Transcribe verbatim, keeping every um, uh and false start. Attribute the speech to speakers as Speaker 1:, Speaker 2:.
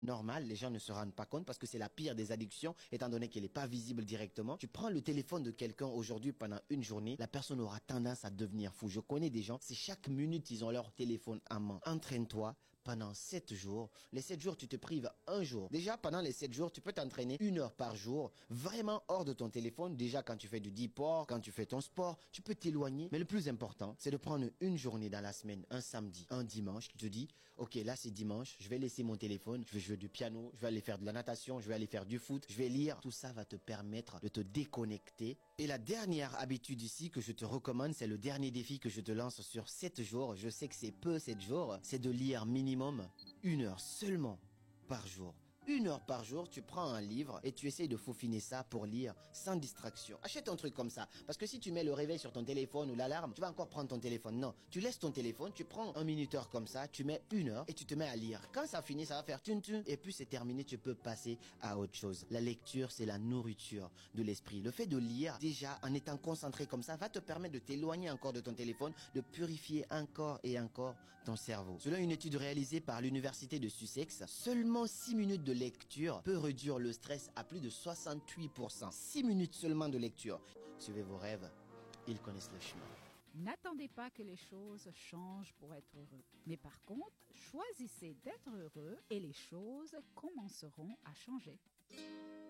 Speaker 1: normal, les gens ne se rendent pas compte parce que c'est la pire des addictions, étant donné qu'elle n'est pas visible directement. Tu prends le téléphone de quelqu'un aujourd'hui pendant une journée, la personne aura tendance à devenir fou. Je connais des gens, c'est chaque minute ils ont leur téléphone en main. Entraîne-toi pendant sept jours. Les sept jours, tu te prives un jour. Déjà, pendant les sept jours, tu peux t'entraîner une heure par jour, vraiment hors de ton téléphone. Déjà, quand tu fais du deport, quand tu fais ton sport, tu peux t'éloigner. Mais le plus important, c'est de prendre une journée dans la semaine, un samedi, un dimanche. Tu te dis, ok, là c'est dimanche, je vais laisser mon téléphone, je vais jouer du piano, je vais aller faire de la natation, je vais aller faire du foot, je vais lire. Tout ça va te permettre de te déconnecter. Et la dernière habitude ici que je te recommande, c'est le dernier défi que je te lance sur sept jours. Je sais que c'est peu sept jours, c'est de lire minimum une heure seulement par jour. Une heure par jour, tu prends un livre et tu essayes de faufiner ça pour lire sans distraction. Achète un truc comme ça. Parce que si tu mets le réveil sur ton téléphone ou l'alarme, tu vas encore prendre ton téléphone. Non, tu laisses ton téléphone, tu prends un minuteur comme ça, tu mets une heure et tu te mets à lire. Quand ça finit, ça va faire tun tun. Et puis c'est terminé, tu peux passer à autre chose. La lecture, c'est la nourriture de l'esprit. Le fait de lire, déjà, en étant concentré comme ça, va te permettre de t'éloigner encore de ton téléphone, de purifier encore et encore ton cerveau. Selon une étude réalisée par l'université de Sussex, seulement six minutes de lecture peut réduire le stress à plus de soixante-huit pour cent. six minutes seulement de lecture. Suivez vos rêves, ils connaissent le chemin.
Speaker 2: N'attendez pas que les choses changent pour être heureux. Mais par contre, choisissez d'être heureux et les choses commenceront à changer.